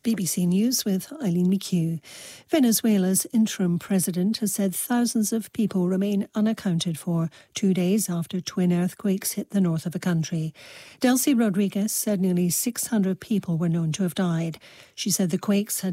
BBC News with Eileen McHugh. Venezuela's interim president has said thousands of people remain unaccounted for 2 days after twin earthquakes hit the north of the country. Delcy Rodriguez said nearly 600 people were known to have died. She said the quakes had